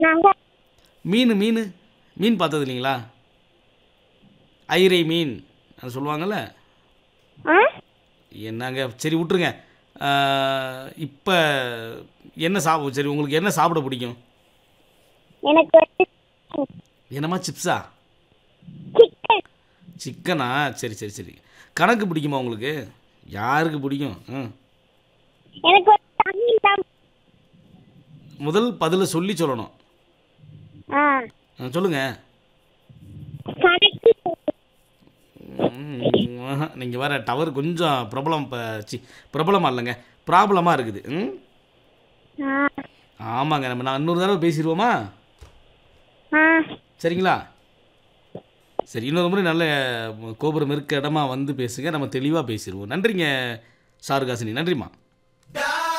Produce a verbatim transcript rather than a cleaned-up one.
நாங்க மீன் மீன் மீன் பார்த்தது இல்லைங்களா? ஐரை மீன் அது சொல்லுவாங்கள்ல. ஆ என்னங்க சரி விட்ருங்க. இப்போ என்ன சாப்பிட சரி உங்களுக்கு என்ன சாப்பிட பிடிக்கும்? எனக்கு வந்து என்னம்மா சிப்ஸா? சிக்கன். சிக்கனா? சரி சரி சரி. கணக்கு பிடிக்குமா உங்களுக்கு? யாருக்கு பிடிக்கும்? ம் எனக்கு வந்து தமிழ் தான். முதல் பதிலை சொல்லி சொல்லணும். ஆ ஆ, சொல்லுங்க. கணக்கு. நீங்கள் வேறு டவர் கொஞ்சம் பிரபலம் இப்போ சி பிரபலமாக இல்லைங்க, ப்ராப்ளமாக இருக்குது. ம் ஆ ஆமாங்க, நம்ம நான் இன்னொரு தடவை பேசிடுவோமா? ஆ சரிங்களா? சரி, இன்னொரு முறை நல்ல கோபுரம் இருக்க இடமா வந்து பேசுங்க, நம்ம தெளிவாக பேசிடுவோம். நன்றிங்க சாருகாசினி, நன்றிம்மா.